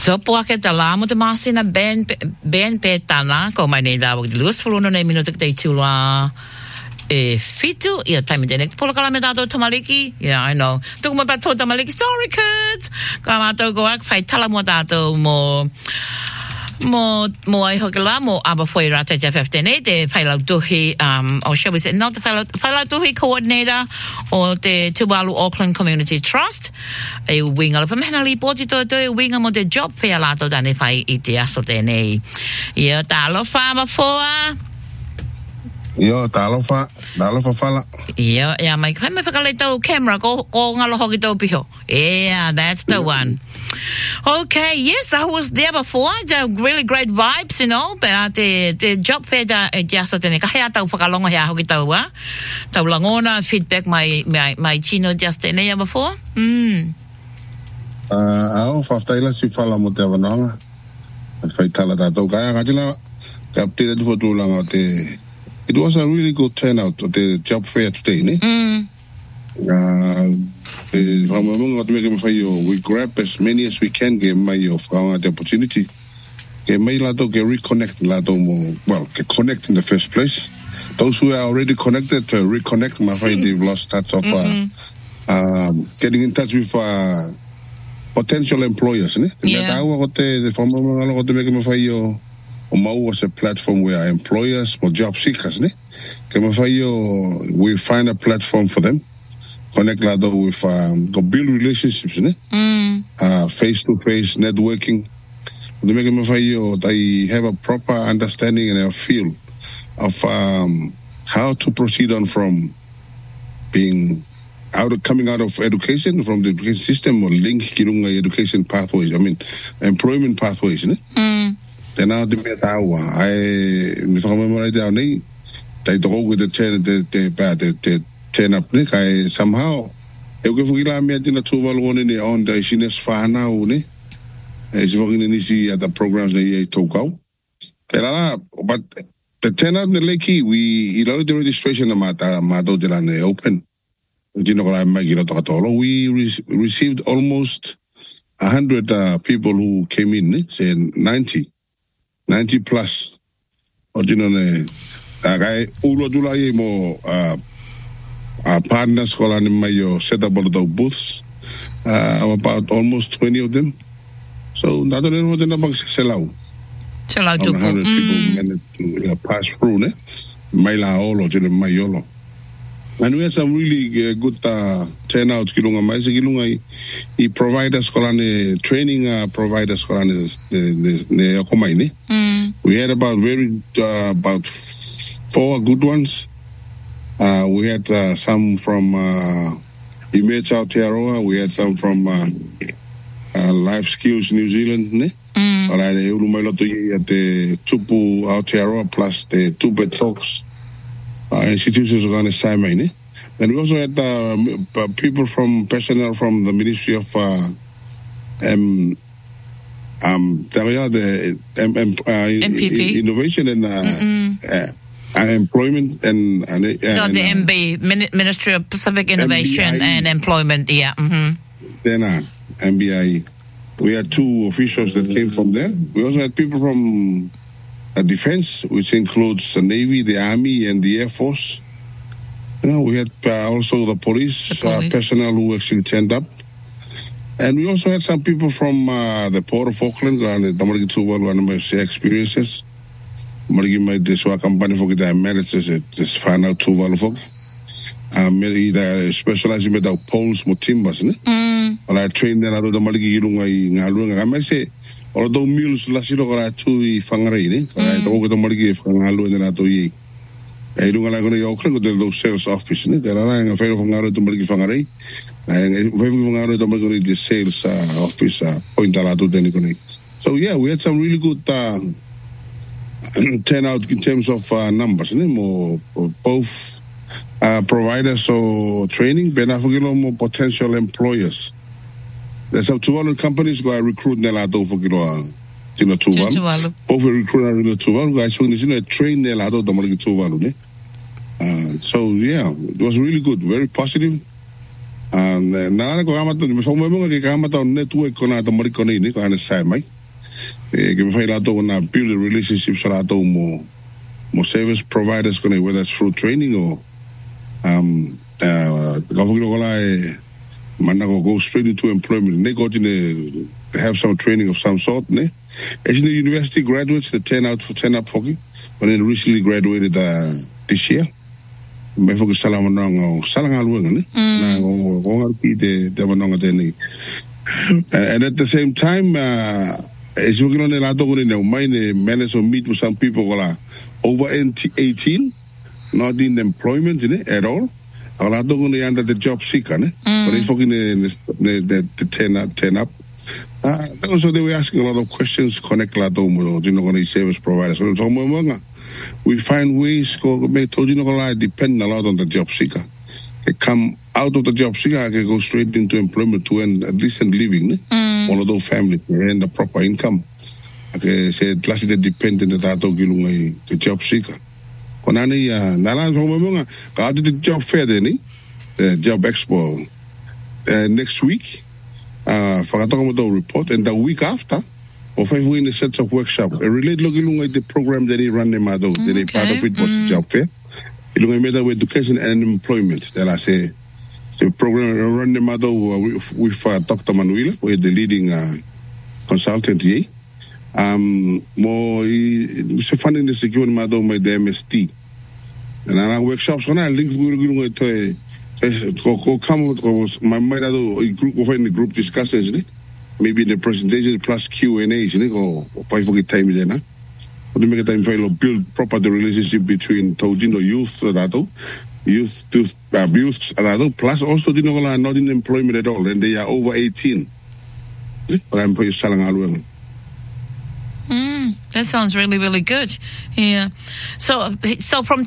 So po ke tala mo te masina ben petana ko mai nei da wak lus fuluno nei minuto te tula fitu ia time de polo kala me dado tamaliki yeah I know tu mo pa to tamaliki sorry kids kama to go ak fai tala mo dado mo ai hokela mo aba foi rata ja 15 de fai la dohi or shall we say not the fai la dohi coordinator or the Tuvalu Auckland Community Trust e winga from henali potito to winga mo de job fair la to dane fai ite aso de nei ia talo fa ma foa Yo, talo fa fala. Yeah, my camera go ngalo hoki to piho. Yeah, that's the one. Okay, yes, I was there before. The really great vibes, you know. But the job fair just so tene kaya tau whakalonga hea hoki tau wa. Tau langona feedback my chino just tene before. Ao whaftaila si whala mo te awananga. Whai tala tātou kaya ngajila. Te aptira tu whatulanga te... It was a really good turnout at the job fair today, ne? We grab as many as we can get the opportunity. Get reconnect get connect in the first place. Those who are already connected to reconnect, they've lost touch of getting in touch with potential employers, ne? Yeah. Omau was a platform where employers or job seekers, ne? We find a platform for them. Connect lado with go build relationships, ne? Face-to-face networking. They have a proper understanding and a feel of how to proceed on from being coming out of education from the education system or link kirunga education pathways. I mean employment pathways, ne? Now the metawa I remember down there they go with the turn up ne kai somehow eu que fui lá me tinha Tuvalu ne on the Chinese fana ne is working in the programs that he took out but the turn up the leki we the registration mato de la open we received almost 100 people who came in say 90 plus. Partners set up all the booths. About almost 20 of them. So not only what the sell out. 100 people managed to pass through. Maila olo jele mayolo. And we had some really good turnout. He provide us training providers we had about about 4 good ones. We had some from Image Aotearoa. We had some from Life Skills New Zealand. The Tupu Aotearoa plus the Tupu Talks. Institutions are going to sign. And we also had people personnel from the Ministry of MPP Innovation and Employment and the MB Ministry of Pacific Innovation MBI. And Employment. Yeah. Then MBI. We had 2 officials that came from there. We also had people from defense, which includes the Navy, the Army, and the Air Force. We had also the police. Personnel who actually turned up. And we also had some people from the Port of Auckland and the Tamariki Tuvalu and experiences. Mariki made this company for the managers just find out Tuvalu folk. They specialize in the poles, motimbas, ne? I trained them out of the Mariki Yurunga. I may say, although meals lasiro kara tui fangarai ne kara to ko marigi fangalo na to yi ai dunga la ko Auckland ko the sales office ne dela nga fero fangaro to marigi fangarai ai vevo fangaro to marigi the sales office point ala to den ko ne. So yeah, we had some really good turnout in terms of numbers ne mo both providers or training benafugilo mo potential employers. There's some 200 companies go recruit Nelato for Tuvalu. Both recruit Tuvalu guys who train Nelato the Tuvalu. So yeah, it was really good, very positive. And now I go to the network on the Mariconi, Ke me fai lato na build a relationship sa lato mo service providers kone, whether it's through training or ka fukilo kola mana go straight into employment. Ne go to have some training of some sort, ne. As in the university graduates, the 10 up for you, but then recently graduated this year. Me focus salamanong salangaluang ne. Na go de manong ateni. And at the same time, as you can manage to meet with some people over 18, not in employment at all. Under the job seeker, but they fucking the 10 up. Also, they were asking a lot of questions. Connect service providers. We find ways to depend a lot on the job seeker. They come out of the job seeker, I can go straight into employment to earn a decent living. One of those families and the proper income. I said, last day dependent on the job seeker. Konani nalan homemunga ka the job fair the job expo next week for report, and the week after of we in a set of workshop relate looking at the program that he ran them out part of it was the job fair with education and employment that I say the program run them out with Dr. Manuela, with the leading consultant here. More funding the security model by the MST. And our workshops when I link to come with my group of any group discussions, maybe the presentation plus Q&As, or 5 time then. To make a time to build proper the relationship between Tojino youth youth abuse plus also not in employment at all, and they are over 18. I'm pretty selling. That sounds really, really good. Yeah. So from